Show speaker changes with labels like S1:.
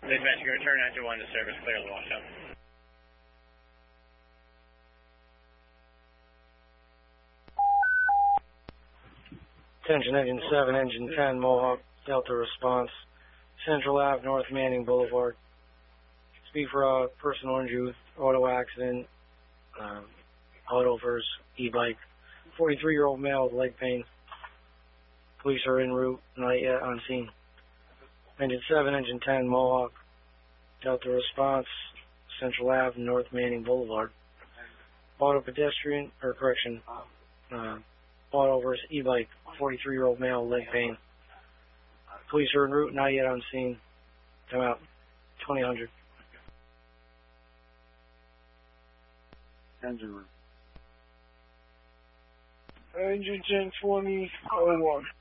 S1: Dispatch, you return after 1 to service, clear the washout.
S2: Attention Engine 7, Engine 10, Mohawk, Delta response, Central Ave, North Manning Boulevard. Speed for personal injury, auto accident, auto versus e-bike. 43-year-old male with leg pain. Police are en route, not yet on scene. Engine 7, Engine 10, Mohawk, Delta response, Central Ave, North Manning Boulevard. Auto pedestrian, auto versus e-bike, 43-year-old male, leg pain. Police are en route, not yet on scene. Come out, 2000.
S3: Engine 10, 2001.